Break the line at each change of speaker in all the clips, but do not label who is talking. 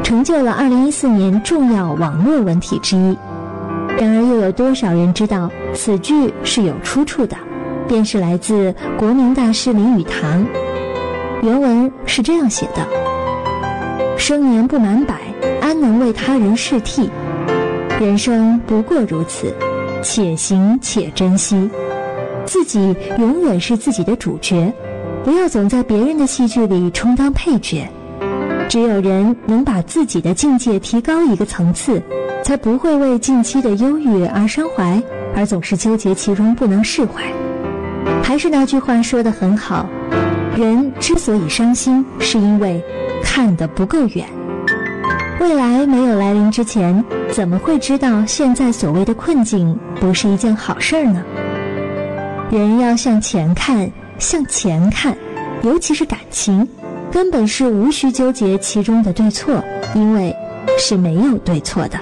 成就了2014年重要网络文体之一。然而又有多少人知道此句是有出处的，便是来自国民大师林语堂。原文是这样写的：生年不满百，安能为他人事替？人生不过如此，且行且珍惜。自己永远是自己的主角，不要总在别人的戏剧里充当配角。只有人能把自己的境界提高一个层次，才不会为近期的忧郁而伤怀，而总是纠结其中不能释怀。还是那句话说得很好，人之所以伤心，是因为看得不够远。未来没有来临之前，怎么会知道现在所谓的困境不是一件好事呢？人要向前看，向前看，尤其是感情，根本是无需纠结其中的对错，因为是没有对错的。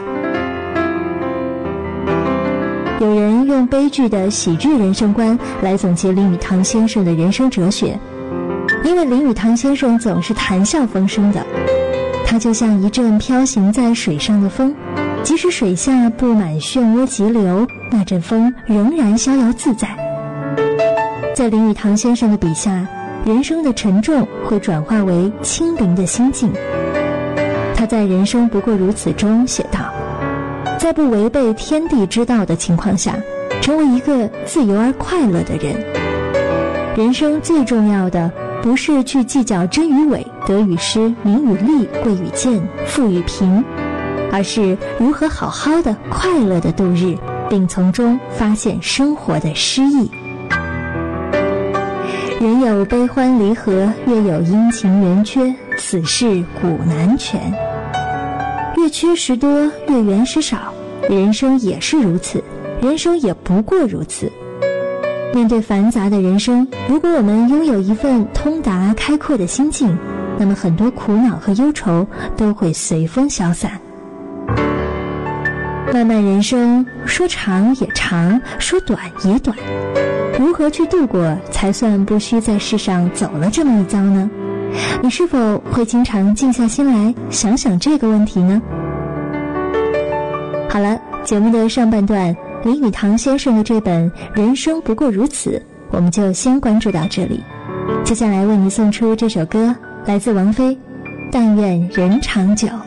有人用悲剧的喜剧人生观来总结林语堂先生的人生哲学，因为林语堂先生总是谈笑风生的，他就像一阵飘行在水上的风，即使水下布满漩涡急流，那阵风仍然逍遥自在。在林语堂先生的笔下，人生的沉重会转化为清灵的心境。他在《人生不过如此》中写道，在不违背天地之道的情况下，成为一个自由而快乐的人。人生最重要的不是去计较真与伪、得与失、名与利、贵与贱、富与贫，而是如何好好的快乐的度日，并从中发现生活的诗意。人有悲欢离合，月有阴晴圆缺，此事古难全。越缺失多，越圆失少，人生也是如此，人生也不过如此。面对繁杂的人生，如果我们拥有一份通达开阔的心境，那么很多苦恼和忧愁都会随风消散。漫漫人生，说长也长，说短也短，如何去度过才算不需在世上走了这么一遭呢？你是否会经常静下心来想想这个问题呢？好了，节目的上半段，林语堂先生的这本《人生不过如此》，我们就先关注到这里。接下来为你送出这首歌，来自王菲，《但愿人长久》。